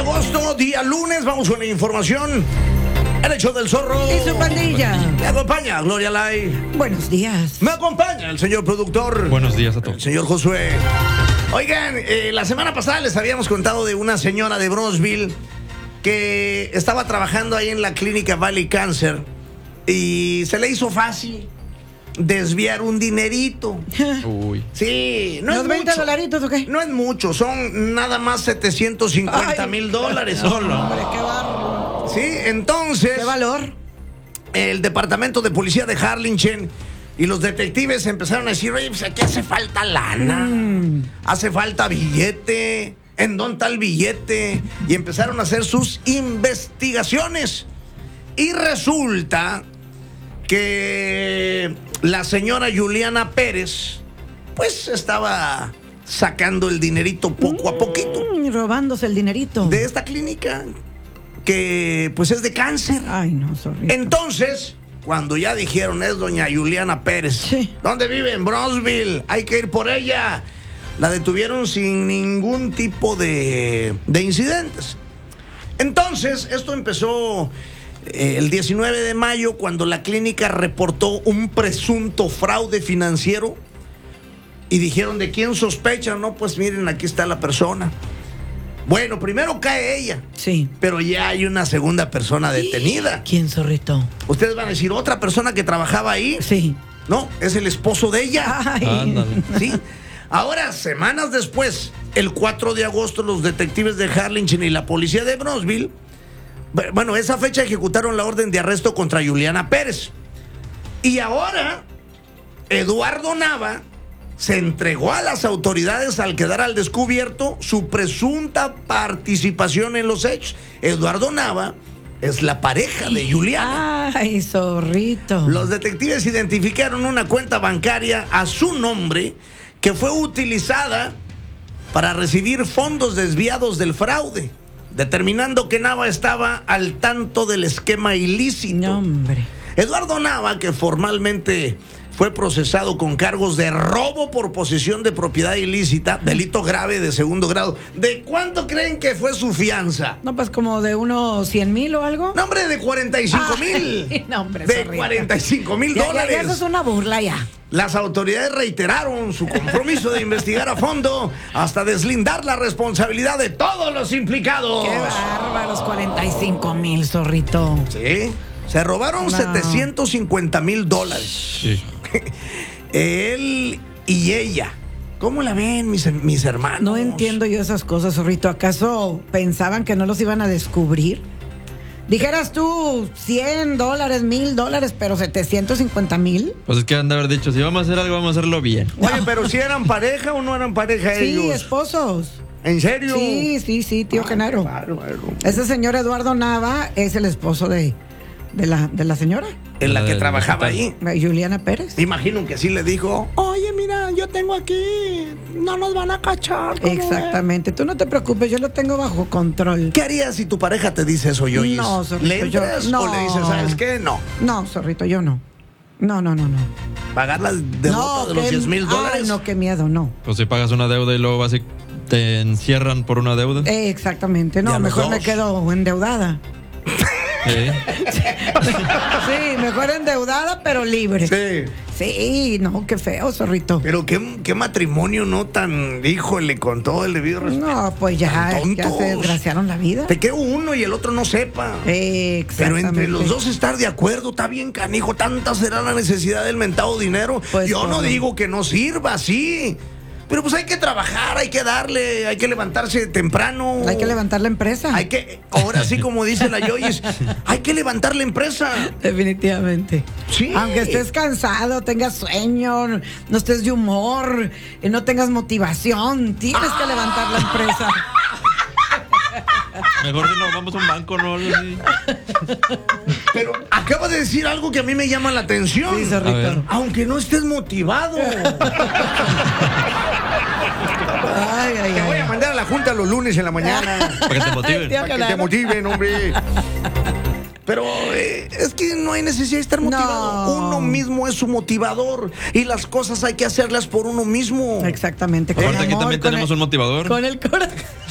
agosto, día lunes. Vamos con la información. El hecho del zorro. Y su pandilla. Me acompaña Gloria Lai. Buenos días. Me acompaña el señor productor. Buenos días a todos. El señor Josué. Oigan, la semana pasada les habíamos contado de una señora de Bronzeville que estaba trabajando ahí en la clínica Valley Cancer y se le hizo fácil desviar un dinerito. Uy. Sí, no ¿Los es 20 mucho. dolaritos o qué? No es mucho, son nada más $750,000 solo. Hombre, qué barro. Sí, entonces Qué valor. el departamento de policía de Harlingen y los detectives empezaron a decir, oye, pues aquí hace falta lana, hace falta billete, ¿en dónde está el billete? Y empezaron a hacer sus investigaciones. Y resulta que la señora Juliana Pérez, pues estaba sacando el dinerito poco a poquito Robándose el dinerito. de esta clínica que pues es de cáncer. Ay, no, sorry. Entonces, cuando ya dijeron es doña Juliana Pérez, Sí. ¿dónde vive? En Bronzeville, hay que ir por ella. La detuvieron sin ningún tipo de incidentes. Entonces, esto empezó el 19 de mayo, cuando la clínica reportó un presunto fraude financiero y dijeron, ¿de quién sospechan? No, pues miren, aquí está la persona. Bueno, primero cae ella, Sí. pero ya hay una segunda persona detenida. ¿Quién, zorrito? Ustedes van a decir, ¿otra persona que trabajaba ahí? Sí. No, es el esposo de ella. Ay. Ándale. ¿Sí? Ahora, semanas después, el 4 de agosto, los detectives de Harlingen y la policía de Bronzeville, bueno, esa fecha ejecutaron la orden de arresto contra Juliana Pérez. Y ahora, Eduardo Nava se entregó a las autoridades al quedar al descubierto su presunta participación en los hechos. Eduardo Nava es la pareja de Juliana. Ay, zorrito. Los detectives identificaron una cuenta bancaria a su nombre que fue utilizada para recibir fondos desviados del fraude, determinando que Nava estaba al tanto del esquema ilícito. No, hombre. Eduardo Nava, que formalmente fue procesado con cargos de robo por posesión de propiedad ilícita, delito grave de segundo grado. ¿De cuánto creen que fue su fianza? No, pues como de unos 100,000 o algo. No, hombre, de 45,000. Ay, no, hombre, de zorrito. $45,000. Ya, eso es una burla ya. Las autoridades reiteraron su compromiso de investigar a fondo hasta deslindar la responsabilidad de todos los implicados. Qué bárbaros, 45,000, zorrito. Sí, se robaron No. $750,000. Sí. Él y ella. ¿Cómo la ven mis hermanos? No entiendo yo esas cosas, zorrito. ¿Acaso pensaban que no los iban a descubrir? Dijeras tú $100, $1,000, pero 750,000. Pues es que han de haber dicho, si vamos a hacer algo, vamos a hacerlo bien. Oye, pero si eran pareja o no eran pareja Sí, ellos. esposos. ¿En serio? Sí, tío Genaro. Bárbaro. Ese señor Eduardo Nava es el esposo de la señora, En la que Del trabajaba hospital. ahí. Juliana Pérez. Imagino que así le dijo, oye, mira, yo tengo aquí, no nos van a cachar. ¿cómo ves?". Exactamente. Tú no te preocupes, yo lo tengo bajo control. ¿Qué harías si tu pareja te dice eso, Yoyis? No, zorrito, ¿Le entras yo- o no. le dices, ¿sabes qué? No. No, zorrito, yo no. No. Pagar las de nota de los qué- $10,000. Ay, no, qué miedo, no. Pues si pagas una deuda y luego vas y te encierran por una deuda. Exactamente. No, Ya los mejor me dos. quedo endeudada. Sí. Sí, mejor endeudada, pero libre. Sí. Sí, no, qué feo, zorrito. Pero qué matrimonio no tan, híjole, con todo el debido respeto. No, pues ya Tan se tontos. desgraciaron la vida. Te queda uno y el otro no sepa. Pero Exactamente. entre los dos estar de acuerdo, está bien canijo. Tanta será la necesidad del mentado dinero. Pues, Yo no ¿cómo? digo que no sirva, sí. Pero pues hay que trabajar, hay que darle, hay que levantarse temprano. Hay que levantar la empresa. Ahora sí, como dice la Yoyis, hay que levantar la empresa. Definitivamente. Sí. Aunque estés cansado, tengas sueño, no estés de humor, no tengas motivación, tienes que levantar la empresa. Mejor si nos vamos a un banco, ¿no? Algo así. Pero acaba de decir algo que a mí me llama la atención. Sí, A ver. zorrito. Aunque no estés motivado. Ay, Te voy a mandar a la junta los lunes en la mañana. Para que te motiven. Tío, Para que te claro. motiven, hombre. Pero es que no hay necesidad de estar motivado. No. Uno mismo es su motivador. Y las cosas hay que hacerlas por uno mismo. Exactamente. Con Aparte aquí amor, también con tenemos el- un motivador. Con el corazón.